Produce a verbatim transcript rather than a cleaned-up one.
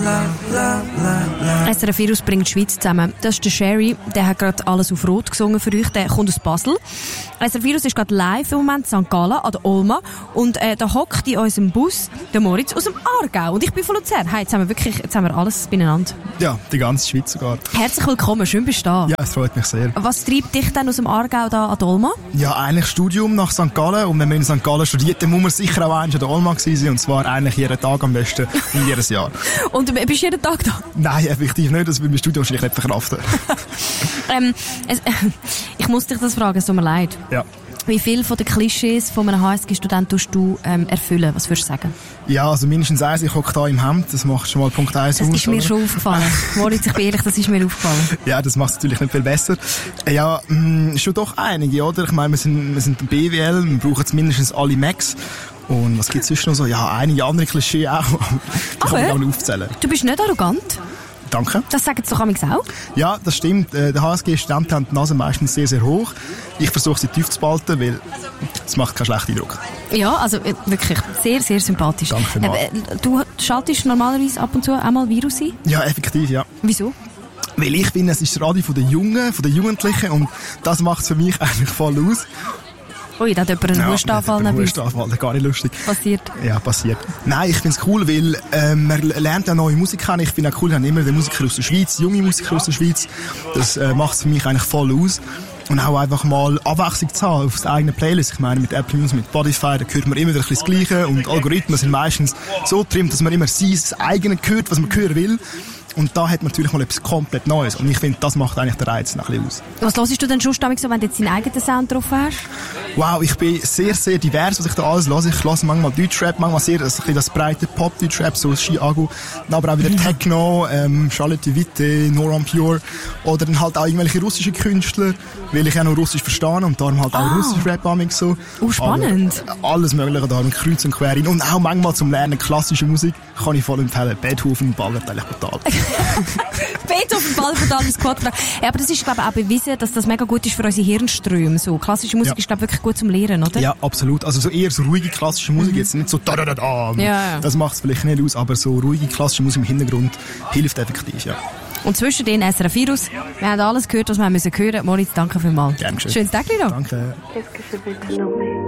S R F Virus bringt die Schweiz zusammen. Das ist der Sherry, der hat gerade alles auf Rot gesungen für euch, der kommt aus Basel. S R F Virus ist gerade live im Moment in Sankt Gallen an der Olma und äh, da hockt in unserem Bus der Moritz aus dem Aargau und ich bin von Luzern. Hey, jetzt haben wir wirklich, jetzt haben wir alles beieinander. Ja, die ganze Schweiz sogar. Herzlich willkommen, schön bist du da. Ja, es freut mich sehr. Was treibt dich denn aus dem Aargau da an der Olma? Ja, eigentlich Studium nach Sankt Gallen und wenn man in Sankt Gallen studiert, dann muss man sicher auch einmal an der Olma gewesen sein und zwar eigentlich jeden Tag am besten in jedes Jahr. Und bist du jeden Tag da? Nein, effektiv nicht, das will mein Studium wahrscheinlich nicht verkraften. ähm, es, äh, ich muss dich das fragen, es tut mir leid. Ja. Wie viele von den Klischees von einem H S G-Student tust du ähm, erfüllen? Was würdest du sagen? Ja, also mindestens eins, ich hocke da im Hemd, das macht schon mal Punkt eins aus. Das ist mir oder? schon aufgefallen. Moritz, ich bin ehrlich, das ist mir aufgefallen. Ja, das macht es natürlich nicht viel besser. Ja, mh, schon doch einige, oder? Ich meine, wir sind, wir sind B W L, wir brauchen jetzt mindestens alle Macs. Und was gibt es sonst noch so? Ja, einige andere Klischees auch. Die kann ich auch nicht aufzählen. Du bist nicht arrogant? Danke. Das sagen sie doch manchmal auch? Ja, das stimmt. Der H S G-Studenten haben die Nase meistens sehr, sehr hoch. Ich versuche sie tief zu behalten, weil es macht keinen schlechten Eindruck. Ja, also wirklich sehr, sehr sympathisch. Danke vielmals. Äh, du schaltest normalerweise ab und zu einmal Virus ein? Ja, effektiv, ja. Wieso? Weil ich finde, es ist das Radio von den Jungen, von den Jugendlichen und das macht es für mich eigentlich voll aus. Ui, da hat jemand einen Hustanfall. Ja, Hustanfall, das ist gar nicht lustig. Passiert? Ja, passiert. Nein, ich finde es cool, weil äh, man lernt ja neue Musik kennen. Ich finde auch cool, wir haben immer den Musiker aus der Schweiz, junge Musiker aus der Schweiz. Das äh, macht es für mich eigentlich voll aus. Und auch einfach mal Abwechslung zu haben auf das eigene Playlist. Ich meine, mit Apple Music, mit Spotify, da hört man immer wieder ein bisschen das Gleiche. Und Algorithmen sind meistens so trimmt, dass man immer sein eigenes hört, was man hören will. Und da hat man natürlich mal etwas komplett Neues. Und ich finde, das macht eigentlich den Reiz noch ein bisschen aus. Was hörst du denn schon, wenn du jetzt deinen eigenen Sound drauf hast? Wow, ich bin sehr, sehr divers, was ich da alles höre. Ich höre manchmal Deutschrap, manchmal sehr das, das breite Pop-Deutschrap, so Ski-Agu. Aber auch wieder Techno, ähm, Charlotte Witte, Nora En Pure. Oder dann halt auch irgendwelche russische Künstler, weil ich ja noch Russisch verstehe und darum halt auch ah. russisch Rap an mich so. Oh, spannend. Aber alles Mögliche da, kreuz und quer hin. Und auch manchmal zum Lernen klassische Musik kann ich voll empfehlen. Beethoven ballert eigentlich brutal. Beethoven ballert alles Quadrat. Ja, aber das ist, glaube ich, auch bewiesen, dass das mega gut ist für unsere Hirnströme. So, klassische Musik ja. ist, glaube ich, wirklich gut zum Lernen, oder? Ja, absolut. Also so eher so ruhige klassische Musik, mhm. jetzt nicht so da da da da. Ja, ja. Das macht es vielleicht nicht aus, aber so ruhige klassische Musik im Hintergrund hilft effektiv, ja. Und zwischen den S R F Virus, wir haben alles gehört, was wir müssen hören. Moritz, danke vielmals. Gern geschehen. Schönes Tag noch. Danke.